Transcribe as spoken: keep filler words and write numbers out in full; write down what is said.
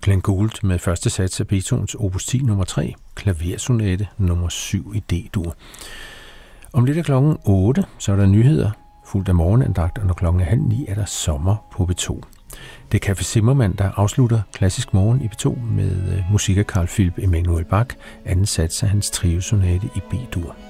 Glenn Gould med første sats af Beethovens opus ti nummer tre, klaversonate nummer syv i D-dur. Om lidt er klokken otte, så er der nyheder, fuldt af morgenandagt, og når klokken er halv ni, er der sommer på B to. Det er Café Zimmermann, der afslutter Klassisk Morgen i B to med musik af Carl Philipp Emanuel Bach, anden sats af hans triosonate i B-dur.